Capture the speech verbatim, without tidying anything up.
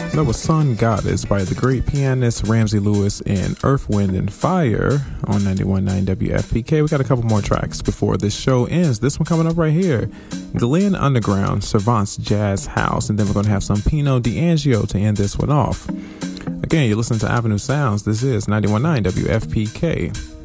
That was Sun Goddess by the great pianist Ramsey Lewis and Earth, Wind and Fire on ninety-one point nine W F P K. We got a couple more tracks before this show ends. This one coming up right here, Glenn Underground, Savant's Jazz House, and then we're going to have some Pino D'Angio to end this one off. Again, you're listening to Avenue Sounds. This is ninety-one point nine W F P K.